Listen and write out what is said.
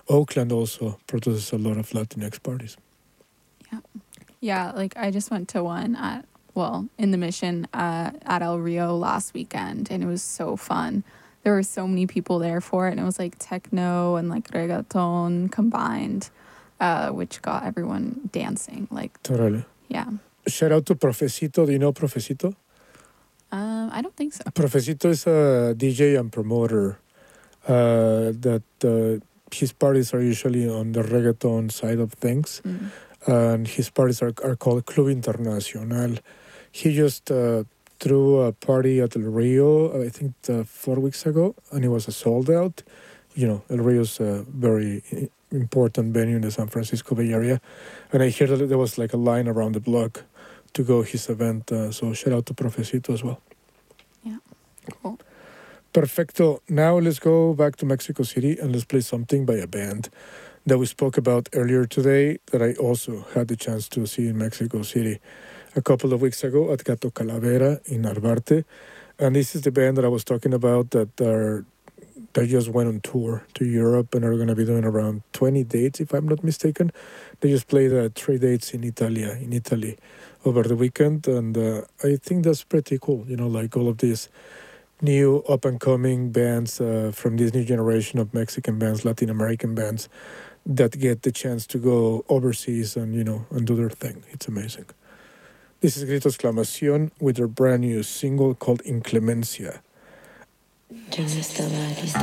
Oakland also produces a lot of Latinx parties. Yeah. Yeah, like I just went to one in the Mission at El Rio last weekend, and it was so fun. There were so many people there for it, and it was like techno and like reggaeton combined, which got everyone dancing. Like, Totally. yeah. Shout out to Profecito. Do you know Profecito? I don't think so. Profecito is a DJ and promoter that his parties are usually on the reggaeton side of things. And his parties are called Club Internacional. He just threw a party at El Rio, I think 4 weeks ago, and it was a sold out. You know, El Rio's a very important venue in the San Francisco Bay Area. And I hear that there was like a line around the block to go his event. So shout out to Profecito as well. Yeah, cool. Perfecto. Now let's go back to Mexico City and let's play something by a band that we spoke about earlier today that I also had the chance to see in Mexico City a couple of weeks ago at Gato Calavera in Narvarte. And this is the band that I was talking about that they just went on tour to Europe and are going to be doing around 20 dates, if I'm not mistaken. They just played 3 dates in Italy over the weekend. And I think that's pretty cool. You know, like all of these new up-and-coming bands from this new generation of Mexican bands, Latin American bands, that get the chance to go overseas and, you know, and do their thing. It's amazing. This is Grito Exclamación with their brand new single called Inclemencia.